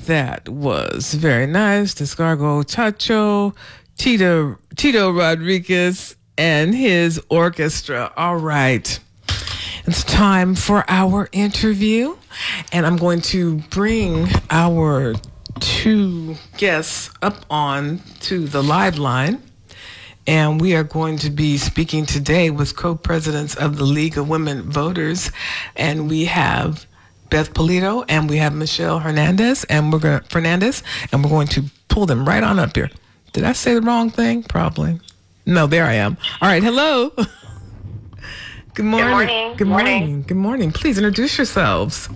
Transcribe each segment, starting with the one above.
That was very nice. Descargo Chacho, Tito Rodriguez, and his orchestra. All right. It's time for our interview. And I'm going to bring our two guests up on to the live line. And we are going to be speaking today with co-presidents of the League of Women Voters. And we have Beth Polito and we have Michelle Fernandez, and we're going to pull them right on up here. Did I say the wrong thing? Probably. No, there I am. All right, hello. Good morning. Good morning. Good morning. Please introduce yourselves.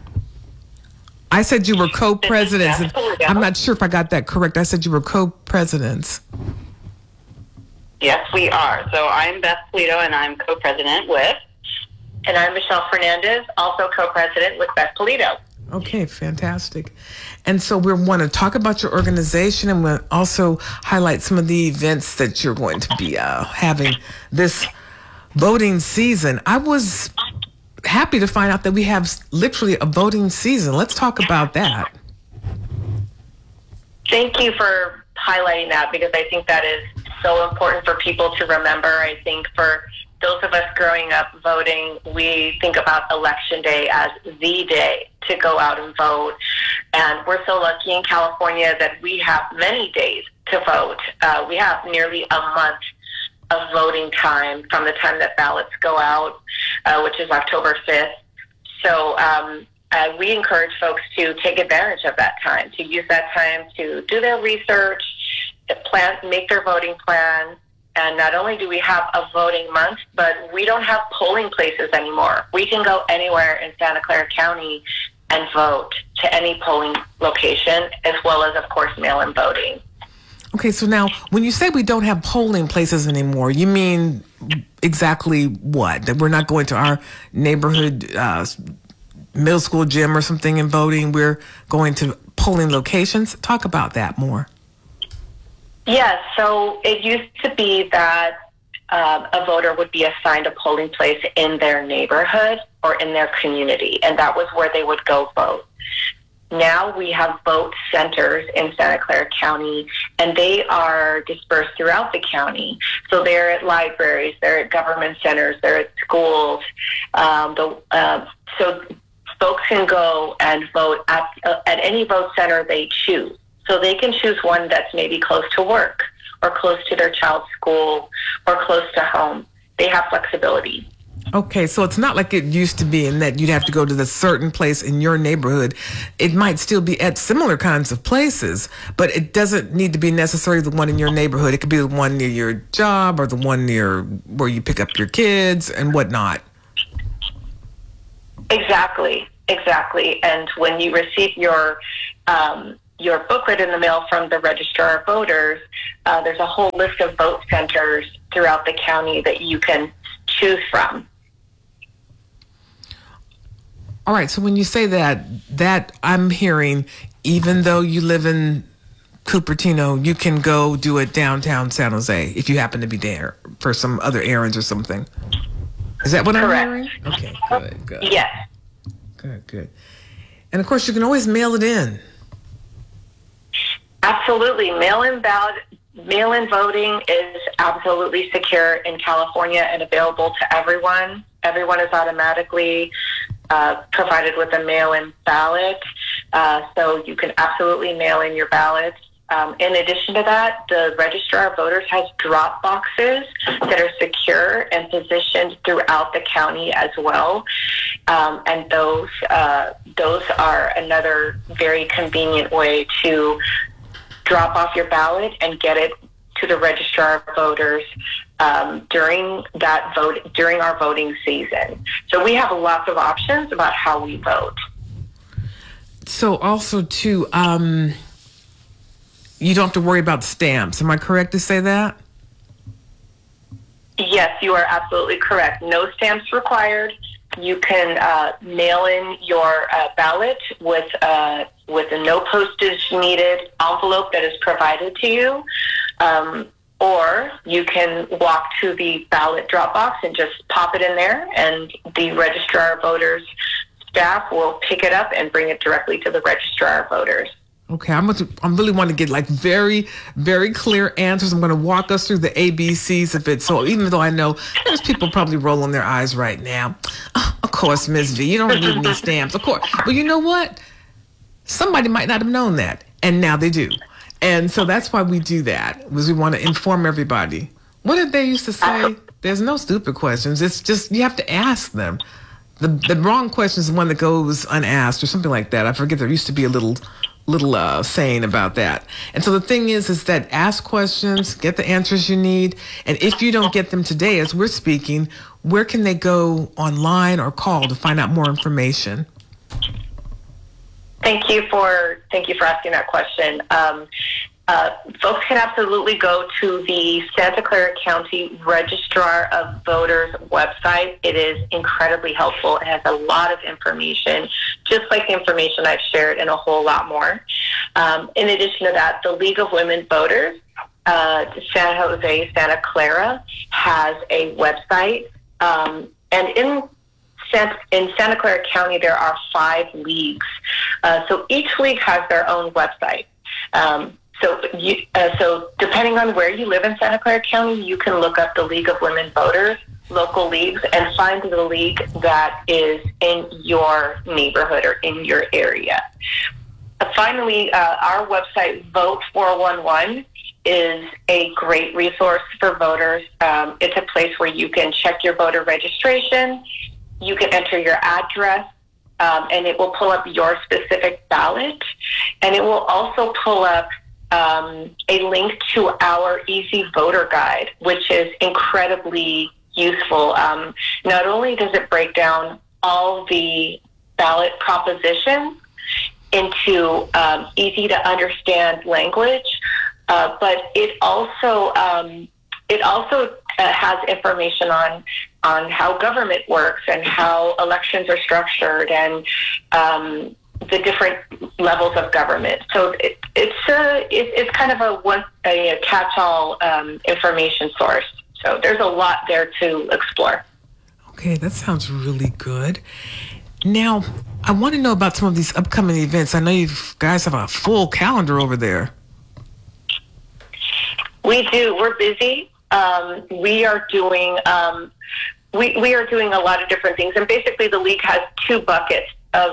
I said you were co-presidents. I'm not sure if I got that correct. I said you were co-presidents. Yes, we are. So I'm Beth Polito, and I'm co-president with... And I'm Michelle Fernandez, also co-president with Beth Polito. Okay, fantastic. And so we want to talk about your organization, and we'll also highlight some of the events that you're going to be having this voting season. I was happy to find out that we have literally a voting season. Let's talk about that. Thank you for highlighting that, because I think that is so important for people to remember. I think for those of us growing up voting, we think about Election Day as the day to go out and vote. And we're so lucky in California that we have many days to vote. We have nearly a month of voting time from the time that ballots go out, which is October 5th. So we encourage folks to take advantage of that time, to use that time to do their research, make their voting plan. And not only do we have a voting month, but we don't have polling places anymore. We can go anywhere in Santa Clara County and vote to any polling location, as well as, of course, mail-in voting. Okay, so now when you say we don't have polling places anymore, you mean exactly what? That we're not going to our neighborhood middle school gym or something and voting? We're going to polling locations? Talk about that more. Yes, so it used to be that a voter would be assigned a polling place in their neighborhood or in their community, and that was where they would go vote. Now we have vote centers in Santa Clara County, and they are dispersed throughout the county. So they're at libraries, they're at government centers, they're at schools. So folks can go and vote at any vote center they choose. So they can choose one that's maybe close to work or close to their child's school or close to home. They have flexibility. Okay, so it's not like it used to be in that you'd have to go to the certain place in your neighborhood. It might still be at similar kinds of places, but it doesn't need to be necessarily the one in your neighborhood. It could be the one near your job or the one near where you pick up your kids and whatnot. Exactly. And when you receive your booklet in the mail from the Registrar of Voters, there's a whole list of vote centers throughout the county that you can choose from. All right, so when you say that I'm hearing, even though you live in Cupertino, you can go do it downtown San Jose if you happen to be there for some other errands or something. Is that what Correct. I'm hearing? Okay, good. Yes. Good. And of course, you can always mail it in. Absolutely. Mail-in voting is absolutely secure in California and available to everyone. Everyone is automatically provided with a mail-in ballot, so you can absolutely mail in your ballots. In addition to that, the Registrar of Voters has drop boxes that are secure and positioned throughout the county as well. And those are another very convenient way to drop off your ballot and get it to the Registrar of Voters during our voting season. So we have lots of options about how we vote. So also too, you don't have to worry about stamps. Am I correct to say that? Yes, you are absolutely correct. No stamps required. You can mail in your ballot with a no postage needed envelope that is provided to you, or you can walk to the ballot drop box and just pop it in there, and the Registrar of Voters staff will pick it up and bring it directly to the Registrar of Voters. Okay, I really want to get like very, very clear answers. I'm going to walk us through the ABCs of it. So even though I know there's people probably rolling their eyes right now. Oh, of course, Ms. V, you don't need any stamps. Of course. But you know what? Somebody might not have known that. And now they do. And so that's why we do that, was we want to inform everybody. What did they used to say? There's no stupid questions. It's just you have to ask them. The wrong question is the one that goes unasked or something like that. I forget, there used to be a little saying about that. And so the thing is that ask questions, get the answers you need. And if you don't get them today, as we're speaking, where can they go online or call to find out more information? Thank you for asking that question. Folks can absolutely go to the Santa Clara County Registrar of Voters website. It is incredibly helpful. It has a lot of information, just like the information I've shared, and a whole lot more. In addition to that, the League of Women Voters, San Jose, Santa Clara, has a website. And in Santa Clara County, there are 5 leagues. So each league has their own website. So depending on where you live in Santa Clara County, you can look up the League of Women Voters, local leagues, and find the league that is in your neighborhood or in your area. Finally, our website, Vote 411, is a great resource for voters. It's a place where you can check your voter registration, you can enter your address, and it will pull up your specific ballot, and it will also pull up a link to our Easy Voter Guide, which is incredibly useful. Not only does it break down all the ballot propositions into easy to understand language, but it also has information on how government works and how elections are structured and the different levels of government. So it's kind of a catch-all information source. So there's a lot there to explore. Okay, that sounds really good. Now, I want to know about some of these upcoming events. I know you guys have a full calendar over there. We do. We're busy. We are doing we are doing a lot of different things, and basically the league has two buckets of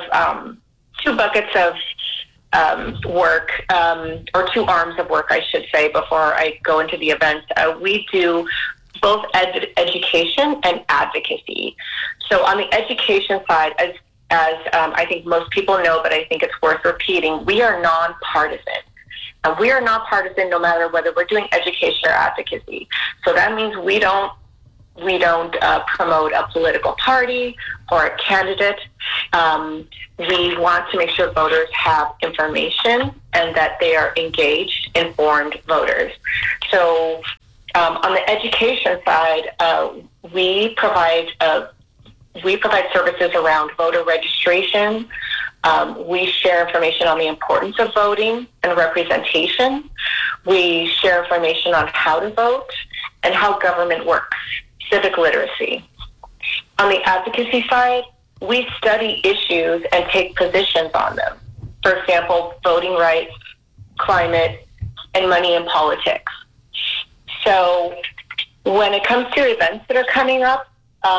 work, or two arms of work, I should say, before I go into the events. We do both education and advocacy. So on the education side, as I think most people know, but I think it's worth repeating, we are nonpartisan. We are not partisan no matter whether we're doing education or advocacy. So that means we don't promote a political party or a candidate. We want to make sure voters have information and that they are engaged, informed voters. So on the education side, we provide services around voter registration. We share information on the importance of voting and representation. We share information on how to vote and how government works, civic literacy. On the advocacy side, we study issues and take positions on them. For example, voting rights, climate, and money in politics. So when it comes to events that are coming up,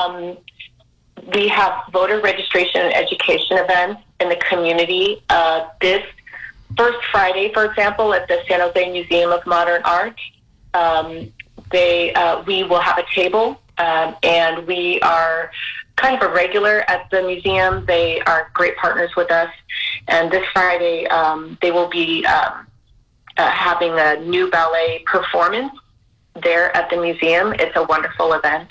we have voter registration and education events in the community. This first Friday, for example, at the San Jose Museum of Modern Art, we will have a table, and we are kind of a regular at the museum. They are great partners with us, and this Friday they will be having a new ballet performance there at the museum. It's a wonderful event.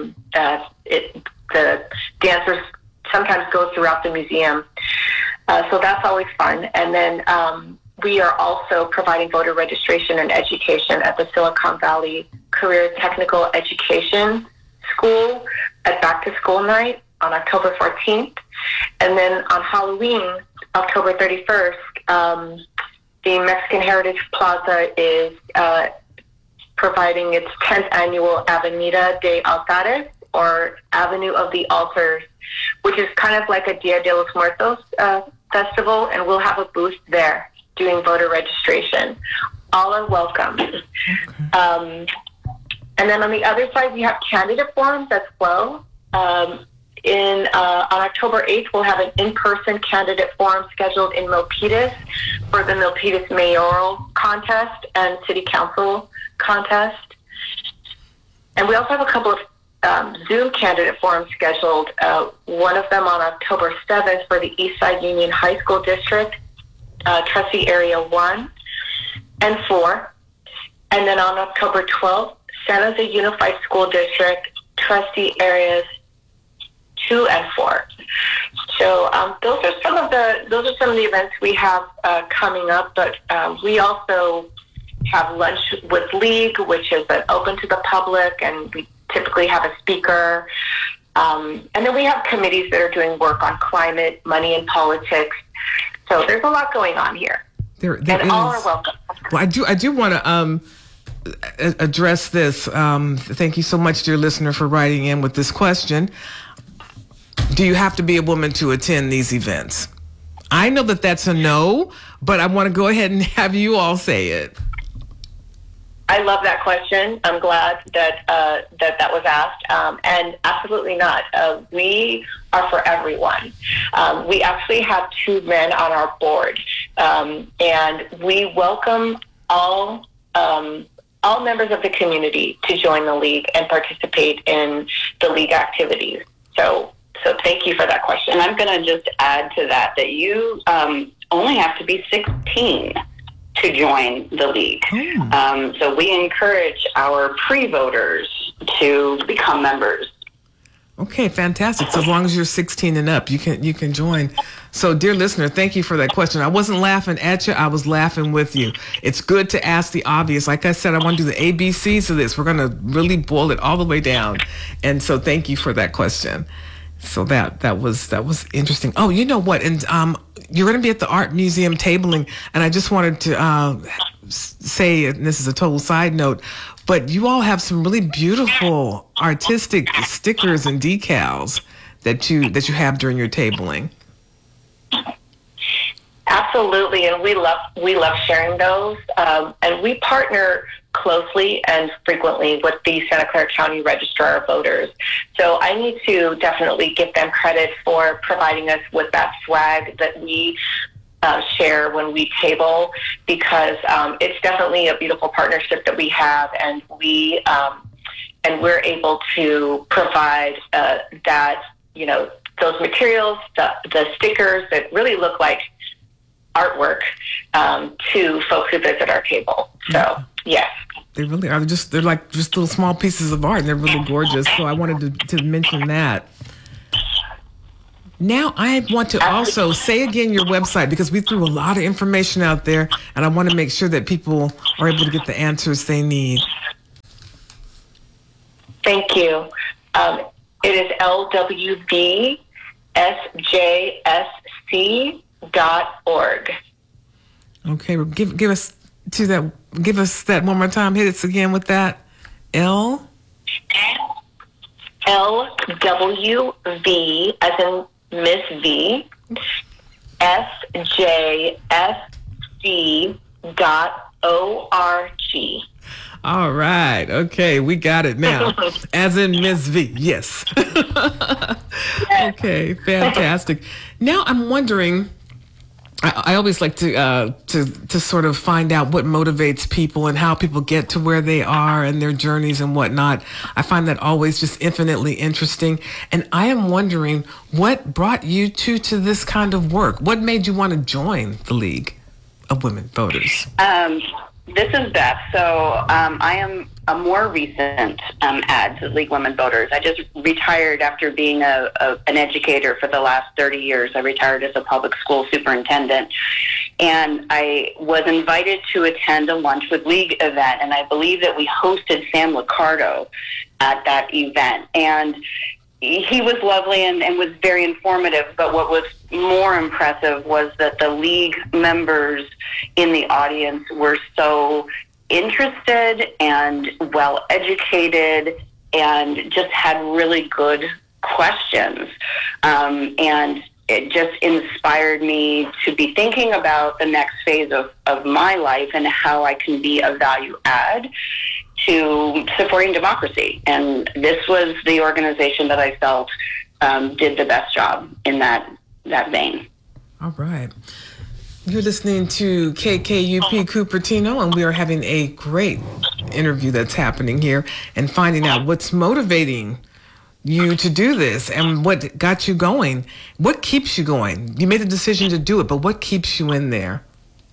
The dancers sometimes go throughout the museum. So that's always fun. And then we are also providing voter registration and education at the Silicon Valley Career Technical Education School at Back to School Night on October 14th. And then on Halloween, October 31st, the Mexican Heritage Plaza is providing its 10th annual Avenida de Altares, or Avenue of the Altars, which is kind of like a Dia de los Muertos festival, and we'll have a booth there doing voter registration. All are welcome. And then on the other side, we have candidate forums as well. On October 8th, we'll have an in-person candidate forum scheduled in Milpitas for the Milpitas mayoral contest and city council contest. And we also have a couple of Zoom candidate forums scheduled, one of them on October 7th for the Eastside Union High School District, Trustee Area 1 and 4. And then on October 12th, San Jose Unified School District, Trustee Areas 2 and 4. So those are some of the events we have coming up. But we also have lunch with League, which is open to the public, and we typically have a speaker. And then we have committees that are doing work on climate, money, and politics. So there's a lot going on here. There and is. All are welcome. Well, I do want to address this. Thank you so much, dear listener, for writing in with this question. Do you have to be a woman to attend these events? I know that that's a no, but I want to go ahead and have you all say it. I love that question. I'm glad that that was asked, and absolutely not. We are for everyone. We actually have 2 men on our board, and we welcome all members of the community to join the League and participate in the League activities. So thank you for that question. And I'm going to just add to that you only have to be 16 to join the League. So we encourage our pre-voters to become members. Okay, fantastic. So as long as you're 16 and up, you can join. So, dear listener, thank you for that question. I wasn't laughing at you. I was laughing with you. It's good to ask the obvious. Like I said, I want to do the ABCs of this. We're going to really boil it all the way down. And so thank you for that question. So that was interesting. Oh, you know what? And you're going to be at the Art Museum tabling, and I just wanted to say, and this is a total side note, but you all have some really beautiful artistic stickers and decals that you have during your tabling. Absolutely, and we love sharing those, and we partner closely and frequently with the Santa Clara County Registrar of Voters. So I need to definitely give them credit for providing us with that swag that we share when we table, because it's definitely a beautiful partnership that we have, and we're able to provide that, those materials, the stickers that really look like artwork to folks who visit our table. So yes, they really are. They're like just little small pieces of art, and they're really gorgeous. So I wanted to mention that. Now I want to also say again your website, because we threw a lot of information out there, and I want to make sure that people are able to get the answers they need. Thank you. It is lwvsjsc.org. Okay, well, give us that one more time. Hit us again with that. LWV as in Miss V, sjsc.org. All right. Okay, we got it now. As in Miss V. Yes. Okay, fantastic. Now I'm wondering, I always like to sort of find out what motivates people and how people get to where they are and their journeys and whatnot. I find that always just infinitely interesting. And I am wondering, what brought you to this kind of work? What made you want to join the League of Women Voters? This is Beth. So I am a more recent add to the League of Women Voters. I just retired after being an educator for the last 30 years. I retired as a public school superintendent. And I was invited to attend a Lunch with League event, and I believe that we hosted Sam Liccardo at that event. And he was lovely and was very informative, but what was more impressive was that the League members in the audience were so interested and well educated and just had really good questions. And it just inspired me to be thinking about the next phase of my life and how I can be a value add to supporting democracy. And this was the organization that I felt did the best job in that vein. All right. You're listening to KKUP Cupertino, and we are having a great interview that's happening here and finding out what's motivating you to do this and what got you going. What keeps you going? You made the decision to do it, but what keeps you in there?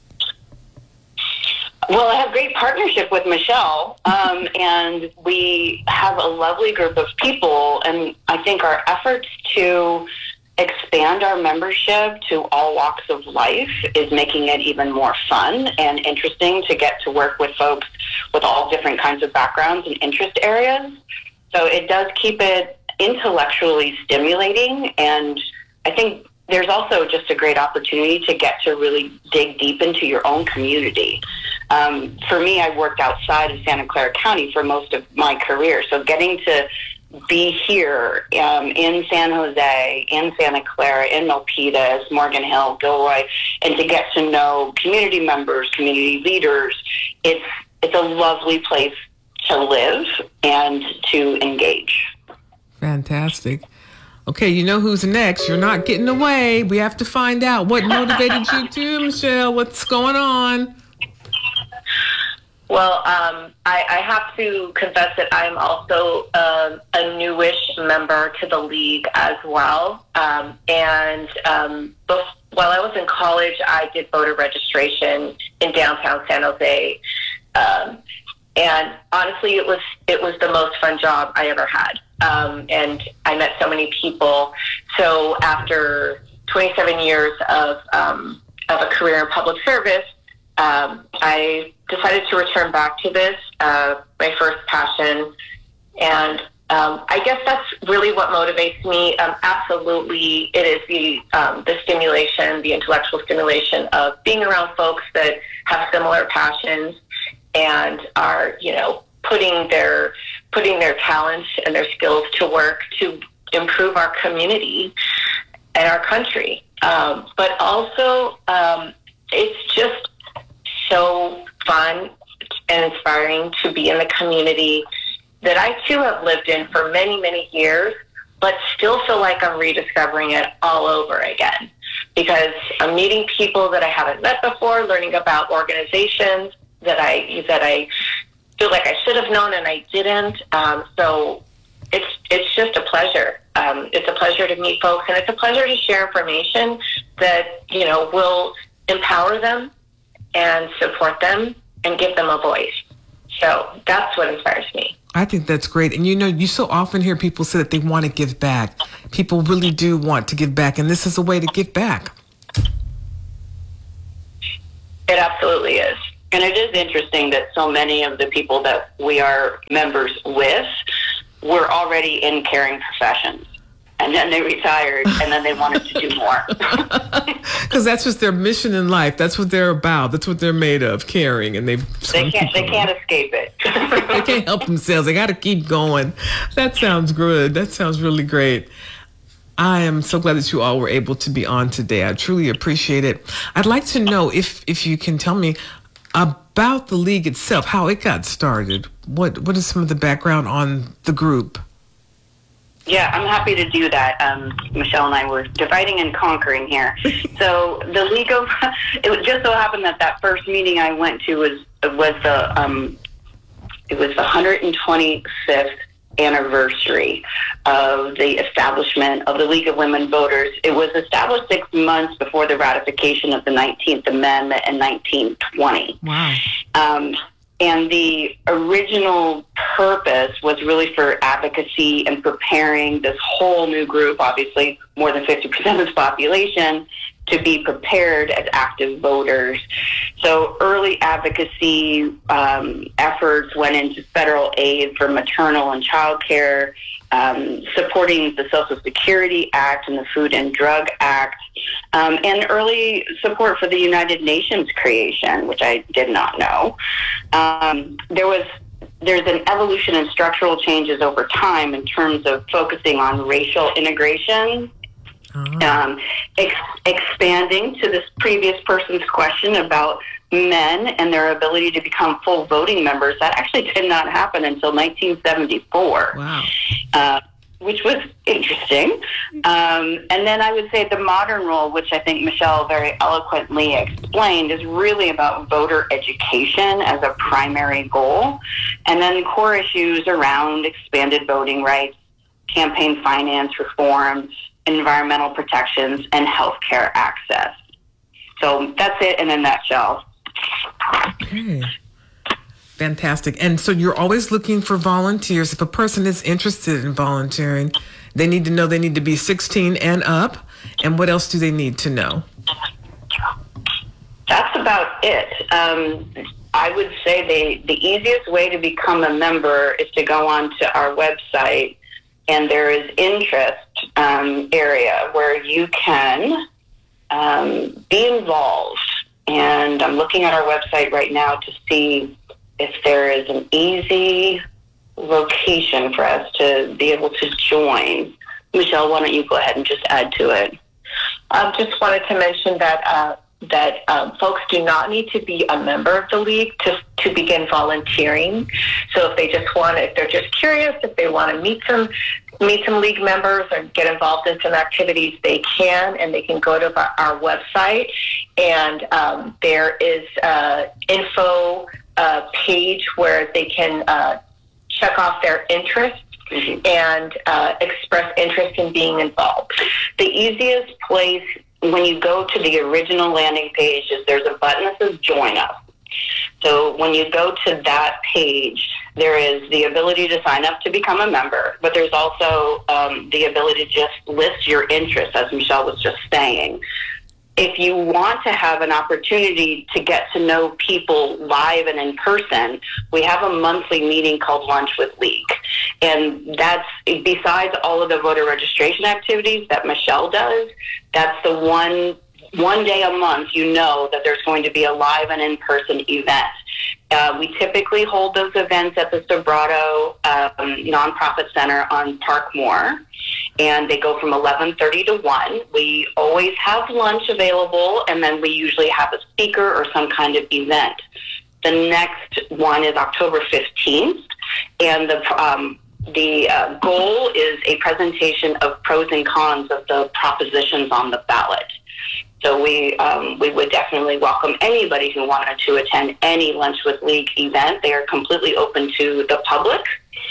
Well, I have great partnership with Michelle, and we have a lovely group of people, and I think our efforts to expand our membership to all walks of life is making it even more fun and interesting to get to work with folks with all different kinds of backgrounds and interest areas. So it does keep it intellectually stimulating, and I think there's also just a great opportunity to get to really dig deep into your own community. For me, I worked outside of Santa Clara County for most of my career, so getting to be here in San Jose, in Santa Clara, in Milpitas, Morgan Hill, Gilroy, and to get to know community members, community leaders, it's a lovely place to live and to engage. Fantastic. Okay, you know who's next. You're not getting away. We have to find out what motivated you too, Michelle. What's going on? Well, I have to confess that I'm also a newish member to the league as well. While I was in college, I did voter registration in downtown San Jose. And honestly, it was the most fun job I ever had. And I met so many people. So after 27 years of a career in public service, I decided to return back to this, my first passion. And I guess that's really what motivates me. Absolutely, it is the stimulation, the intellectual stimulation of being around folks that have similar passions and are, putting their talents and their skills to work to improve our community and our country. But also, it's just so fun and inspiring to be in the community that I too have lived in for many, many years, but still feel like I'm rediscovering it all over again because I'm meeting people that I haven't met before, learning about organizations that I feel like I should have known and I didn't. So it's just a pleasure. It's a pleasure to meet folks, and it's a pleasure to share information that, will empower them and support them and give them a voice. So that's what inspires me. I think that's great. And you so often hear people say that they want to give back. People really do want to give back, and this is a way to give back. It absolutely is. And it is interesting that so many of the people that we are members with were already in caring professions. And then they retired, and then they wanted to do more. Because that's just their mission in life. That's what they're about. That's what they're made of, caring. And they can't escape it. They can't help themselves. They got to keep going. That sounds good. That sounds really great. I am so glad that you all were able to be on today. I truly appreciate it. I'd like to know if you can tell me about the league itself, how it got started. What is some of the background on the group? Yeah, I'm happy to do that. Michelle and I were dividing and conquering here. So the League of, it just so happened that first meeting I went to was the 125th anniversary of the establishment of the League of Women Voters. It was established 6 months before the ratification of the 19th Amendment in 1920. Wow. And the original purpose was really for advocacy and preparing this whole new group, obviously more than 50% of the population, to be prepared as active voters. So early advocacy efforts went into federal aid for maternal and child care, supporting the Social Security Act and the Food and Drug Act, and early support for the United Nations creation, which I did not know. There's an evolution in structural changes over time in terms of focusing on racial integration Expanding to this previous person's question about men and their ability to become full voting members, that actually did not happen until 1974. Wow. Which was interesting. And then I would say the modern role, which I think Michelle very eloquently explained, is really about voter education as a primary goal. And then core issues around expanded voting rights, campaign finance reforms, environmental protections, and healthcare access. So that's it in a nutshell. Okay. Fantastic. And so you're always looking for volunteers. If a person is interested in volunteering, they need to know they need to be 16 and up. And what else do they need to know? That's about it. I would say the easiest way to become a member is to go onto our website, and there is interest area where you can be involved. And I'm looking at our website right now to see if there is an easy location for us to be able to join. Michelle, why don't you go ahead and just add to it? Just wanted to mention that folks do not need to be a member of the league to begin volunteering. So if they're just curious, if they want to meet some league members or get involved in some activities, they can, and they can go to our website, and there is info page where they can check off their interest and express interest in being involved. The easiest place when you go to the original landing page is there's a button that says Join Us. So when you go to that page, there is the ability to sign up to become a member, but there's also the ability to just list your interests, as Michelle was just saying. If you want to have an opportunity to get to know people live and in person, we have a monthly meeting called Lunch with League. And that's, besides all of the voter registration activities that Michelle does, that's the one day a month you know that there's going to be a live and in-person event. We typically hold those events at the Sobrato Nonprofit Center on Parkmore, and they go from 11:30 to 1. We always have lunch available, and then we usually have a speaker or some kind of event. The next one is October 15th, and the goal is a presentation of pros and cons of the propositions on the ballot. So we would definitely welcome anybody who wanted to attend any Lunch with League event. They are completely open to the public,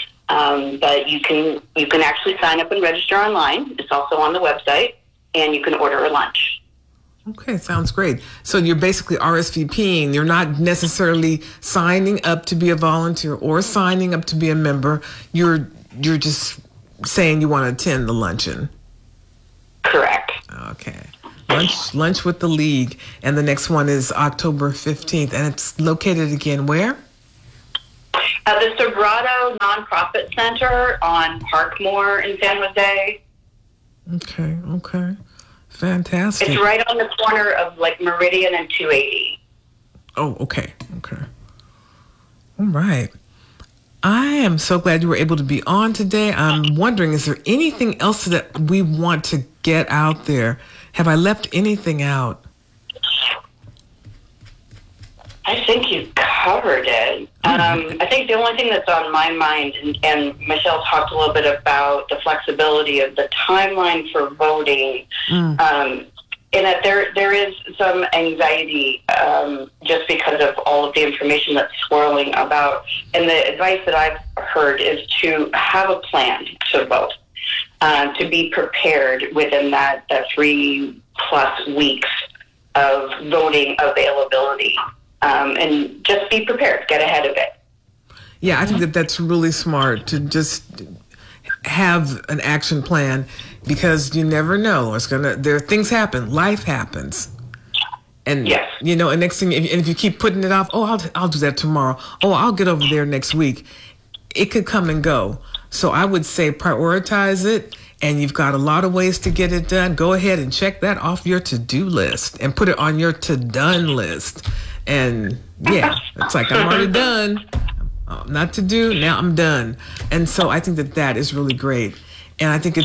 but you can actually sign up and register online. It's also on the website, and you can order a lunch. Okay, sounds great. So you're basically RSVPing. You're not necessarily signing up to be a volunteer or signing up to be a member. You're just saying you want to attend the luncheon. Correct. Okay. Lunch with the League. And the next one is October 15th. And it's located again where? The Sobrato Nonprofit Center on Parkmore in San Jose. Okay. Fantastic. It's right on the corner of like Meridian and 280. Oh, okay. All right. I am so glad you were able to be on today. I'm wondering, is there anything else that we want to get out there? Have I left anything out? I think you covered it. I think the only thing that's on my mind, and Michelle talked a little bit about the flexibility of the timeline for voting, in that there is some anxiety just because of all of the information that's swirling about. And the advice that I've heard is to have a plan to vote, to be prepared within that 3+ weeks of voting availability. And just be prepared, get ahead of it. Yeah, I think that's really smart to just have an action plan, because you never know. Things happen, life happens. And, yes. And next thing, if you keep putting it off, I'll do that tomorrow. I'll get over there next week. It could come and go. So I would say prioritize it, and you've got a lot of ways to get it done. Go ahead and check that off your to-do list and put it on your to-done list. And yeah, it's like, I'm already done. Not to do, now I'm done. And so I think that is really great. And I think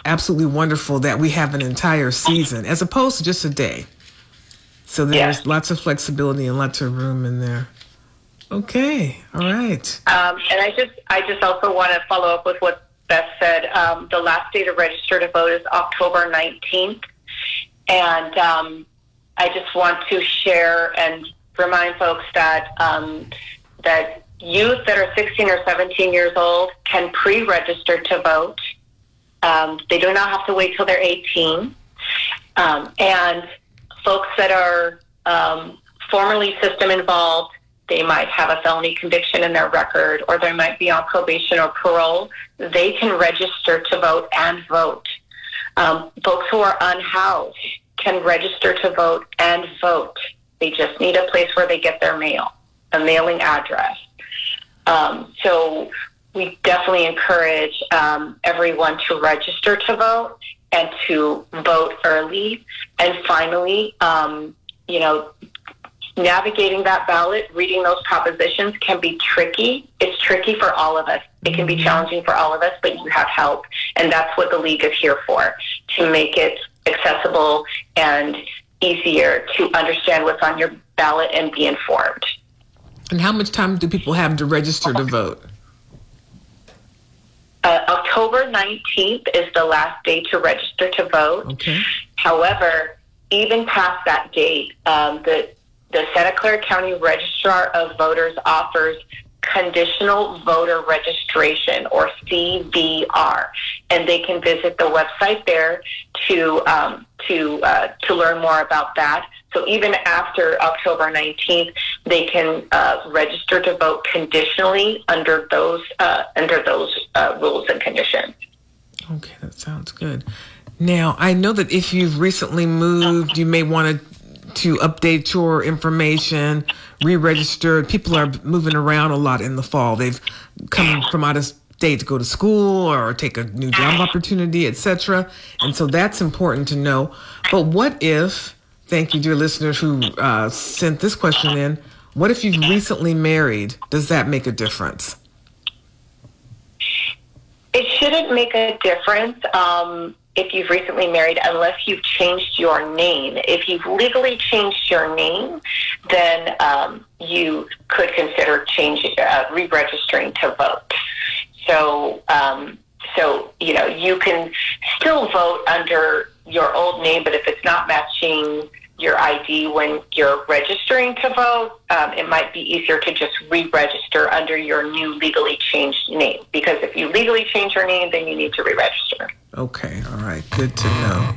absolutely wonderful that we have an entire season as opposed to just a day. So there's lots of flexibility and lots of room in there. Okay, all right. And I just also want to follow up with what Beth said. The last day to register to vote is October 19th. And I just want to share and remind folks that that youth that are 16 or 17 years old can pre-register to vote. They do not have to wait till they're 18. And folks that are formerly system involved, they might have a felony conviction in their record, or they might be on probation or parole. They can register to vote and vote. Folks who are unhoused can register to vote and vote. They just need a place where they get their mail, a mailing address. So we definitely encourage everyone to register to vote and to vote early. And finally, navigating that ballot, reading those propositions can be tricky. It's tricky for all of us. It can be challenging for all of us, but you have help. And that's what the League is here for, to make it accessible and easier to understand what's on your ballot and be informed. And how much time do people have to register to vote? October 19th is the last day to register to vote. Okay. However, even past that date, the Santa Clara County Registrar of Voters offers conditional voter registration, or CVR, and they can visit the website there to learn more about that. So even after October 19th, they can register to vote conditionally under those rules and conditions. Okay, that sounds good. Now, I know that if you've recently moved, you may want to update your information, re-register. People are moving around a lot in the fall. They've come from out of state to go to school or take a new job opportunity, etc. And so that's important to know. But what if, thank you, dear listeners who sent this question in, what if you've recently married? Does that make a difference? It shouldn't make a difference if you've recently married, unless you've changed your name. If you've legally changed your name, then you could consider re-registering to vote. So you can still vote under your old name, but if it's not matching your ID when you're registering to vote, it might be easier to just re-register under your new legally changed name. Because if you legally change your name, then you need to re-register. Okay, all right, good to know.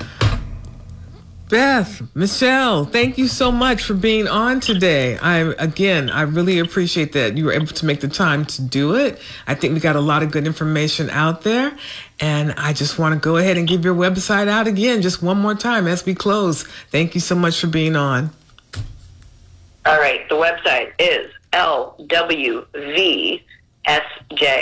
Beth, Michelle, thank you so much for being on today. I really appreciate that you were able to make the time to do it. I think we got a lot of good information out there. And I just want to go ahead and give your website out again just one more time as we close. Thank you so much for being on. All right, the website is LWVSJ.